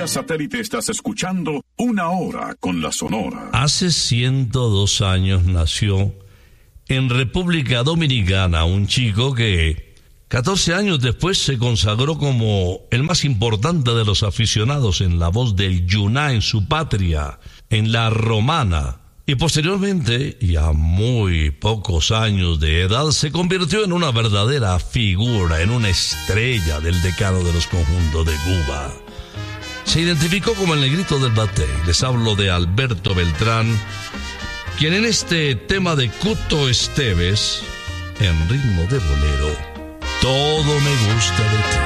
satélite estás escuchando Una Hora con la Sonora. Hace 102 años nació en República Dominicana un chico que 14 años después se consagró como el más importante de los aficionados en la voz del Yuná en su patria, en La Romana. Y posteriormente, y a muy pocos años de edad, se convirtió en una verdadera figura, en una estrella del decano de los conjuntos de Cuba. Se identificó como el negrito del batey. Les hablo de Alberto Beltrán, quien en este tema de Cuto Esteves, en ritmo de bolero, todo me gusta de ti.